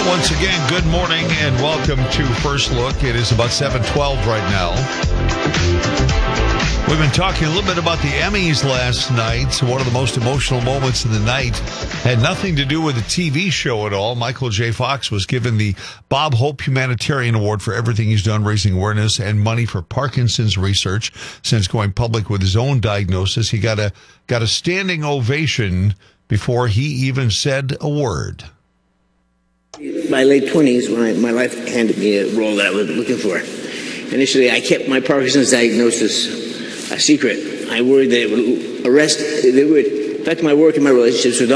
Once again, good morning and welcome to First Look. It is about 7:12 right now. We've been talking a little bit about the Emmys last night. One of the most emotional moments of the night had nothing to do with the TV show at all. Michael J. Fox was given the Bob Hope Humanitarian Award for everything he's done raising awareness and money for Parkinson's research since going public with his own diagnosis. He got a standing ovation before he even said a word. My late 20s, when my life handed me a role that I was looking for. Initially, I kept my Parkinson's diagnosis a secret. I worried that it would affect my work and my relationships with